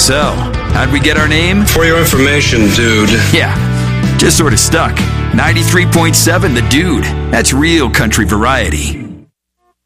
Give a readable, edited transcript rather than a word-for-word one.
So, how'd we get our name? For your information, dude. Yeah, just sort of stuck. 93.7 The Dude. That's real country variety.